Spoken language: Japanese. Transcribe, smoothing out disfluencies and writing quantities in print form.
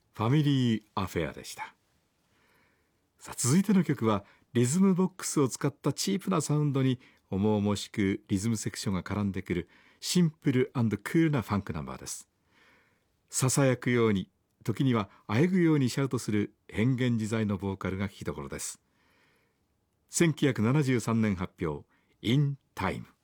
ファミリーアフェアでした。さあ、続いての曲はリズムボックスを使ったチープなサウンドに重々しくリズムセクションが絡んでくるシンプル&クールなファンクナンバーです。ささやくように、時にはあえぐようにシャウトする変幻自在のボーカルが聴きどころです。1973年発表 In Time。